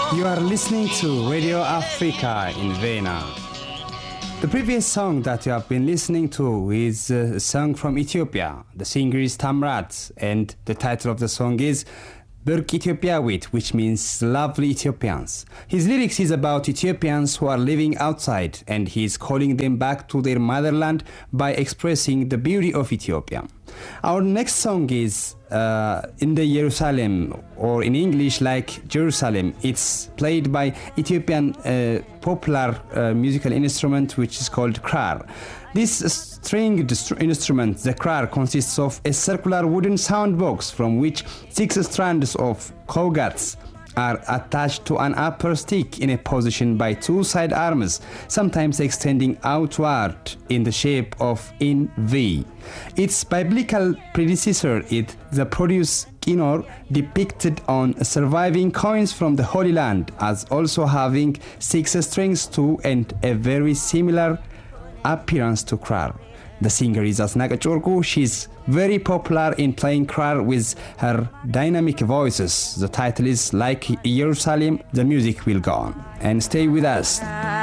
You are listening to Radio Africa in Vienna. The previous song that you have been listening to is a song from Ethiopia. The singer is Tamrat, and the title of the song is Birk Ethiopiawit, which means lovely Ethiopians. His lyrics is about Ethiopians who are living outside, and he is calling them back to their motherland by expressing the beauty of Ethiopia. Our next song is In the Jerusalem, or in English like Jerusalem. It's played by Ethiopian popular musical instrument which is called krar. This stringed instrument, the krar, consists of a circular wooden sound box from which 6 strands of cogots are attached to an upper stick in a position by 2 side arms, sometimes extending outward in the shape of in V. Its biblical predecessor is the Produce Kinor, depicted on surviving coins from the Holy Land as also having 6 strings too, and a very similar appearance to krar. The singer is Asnaqach Worqu. She's very popular in playing krar with her dynamic voices. The title is Like Jerusalem. The music will go on. And stay with us.